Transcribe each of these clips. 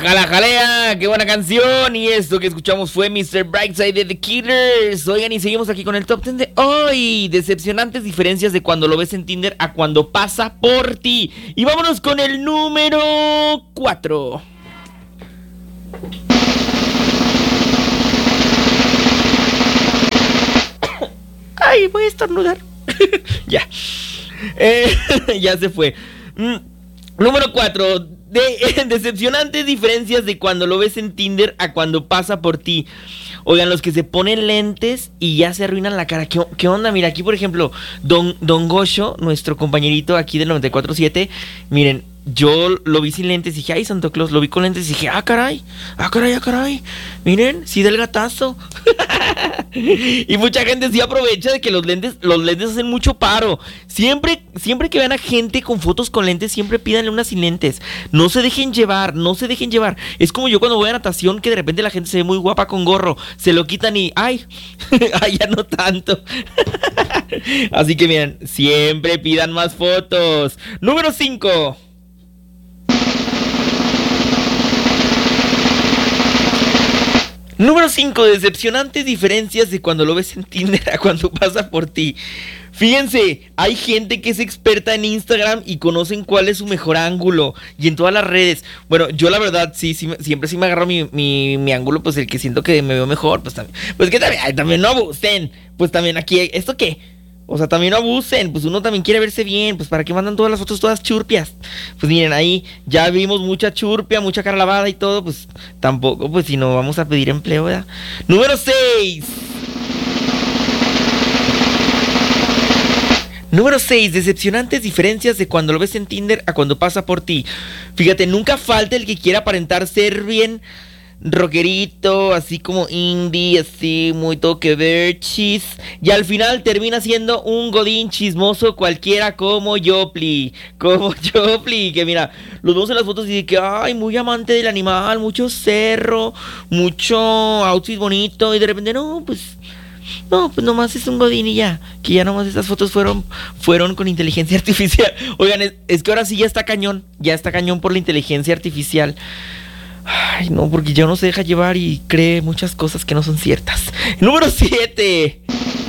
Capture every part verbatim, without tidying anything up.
jala, jalea, qué buena canción. Y esto que escuchamos fue mister Brightside de The Killers. Oigan, y seguimos aquí con el top diez de hoy. Decepcionantes diferencias de cuando lo ves en Tinder a cuando pasa por ti. Y vámonos con el número cuatro. Ay, voy a estornudar. Ya. Eh, ya se fue. Mm, número cuatro. De, eh, decepcionantes diferencias de cuando lo ves en Tinder a cuando pasa por ti. Oigan, los que se ponen lentes y ya se arruinan la cara. ¿Qué, qué onda? Mira, aquí por ejemplo, Don, Don Gosho, nuestro compañerito aquí del noventa y cuatro siete. Miren, yo lo vi sin lentes y dije, ay, Santo Claus, lo vi con lentes y dije, ah, caray, ah, caray, ah, caray. Miren, sí del gatazo. Y mucha gente sí aprovecha de que los lentes, los lentes hacen mucho paro. Siempre, siempre que vean a gente con fotos con lentes, siempre pídanle unas sin lentes. No se dejen llevar, no se dejen llevar. Es como yo cuando voy a natación, que de repente la gente se ve muy guapa con gorro. Se lo quitan y, ay, ay, ya no tanto. Así que miren, siempre pidan más fotos. Número cinco. Número cinco, decepcionantes diferencias de cuando lo ves en Tinder a cuando pasa por ti. Fíjense, hay gente que es experta en Instagram y conocen cuál es su mejor ángulo. Y en todas las redes. Bueno, yo la verdad, sí, sí siempre sí me agarro mi, mi, mi ángulo, pues el que siento que me veo mejor. Pues también, pues que también, ay, también no abusen. Pues también aquí, ¿esto qué? O sea, también no abusen, pues uno también quiere verse bien, pues para qué mandan todas las fotos todas churpias. Pues miren, ahí ya vimos mucha churpia, mucha cara lavada y todo, pues tampoco, pues si no vamos a pedir empleo, ¿verdad? Número seis. Número seis, decepcionantes diferencias de cuando lo ves en Tinder a cuando pasa por ti. Fíjate, nunca falta el que quiera aparentar ser bien rockerito, así como indie, así muy toque verchis, y al final termina siendo un godín chismoso cualquiera como Yopli, como Yopli, que mira, los vemos en las fotos y dice que ay, muy amante del animal, mucho cerro, mucho outfit bonito, y de repente no, pues no, pues nomás es un godín y ya, que ya nomás estas fotos fueron fueron con inteligencia artificial. Oigan, es, es que ahora sí ya está cañón, ya está cañón por la inteligencia artificial. Ay, no, porque ya uno se deja llevar y cree muchas cosas que no son ciertas. Número siete.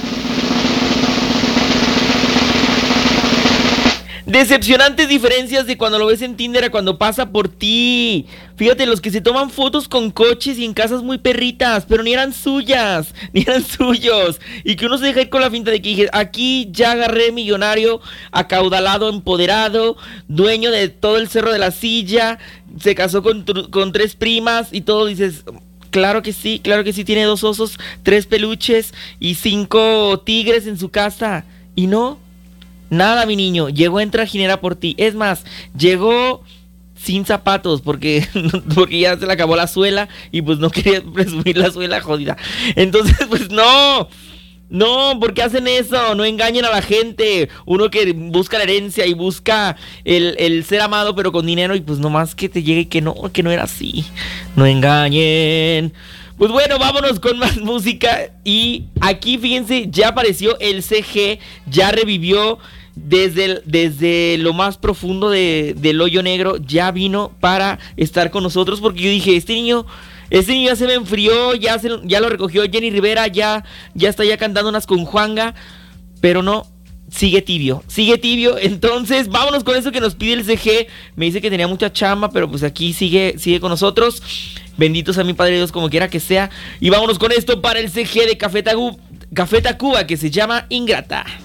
Decepcionantes diferencias de cuando lo ves en Tinder a cuando pasa por ti. Fíjate, los que se toman fotos con coches y en casas muy perritas, pero ni eran suyas, ni eran suyos. Y que uno se deja ir con la finta de que dije, aquí ya agarré millonario, acaudalado, empoderado, dueño de todo el Cerro de la Silla, se casó con, con tres primas y todo, dices, claro que sí, claro que sí, tiene dos osos, tres peluches y cinco tigres en su casa. Y no, nada, mi niño, llegó en trajinera por ti. Es más, llegó sin zapatos porque, porque ya se le acabó la suela y pues no quería presumir la suela jodida. Entonces, pues no, no, ¿por qué hacen eso? No engañen a la gente. Uno que busca la herencia y busca el, el ser amado pero con dinero y pues nomás que te llegue que no, que no era así. No engañen. Pues bueno, vámonos con más música. Y aquí, fíjense, ya apareció el C G, ya revivió desde, el, desde lo más profundo de, del hoyo negro. Ya vino para estar con nosotros porque yo dije, este niño, este niño ya se me enfrió, ya, se, ya lo recogió Jenny Rivera, ya, ya está ya cantando unas con Juanga, pero no, sigue tibio, sigue tibio. Entonces vámonos con eso que nos pide el C G. Me dice que tenía mucha chamba, pero pues aquí sigue, sigue con nosotros. Benditos a mi Padre Dios, como quiera que sea. Y vámonos con esto para el C G de Café Tacuba, Café Tacuba, que se llama Ingrata.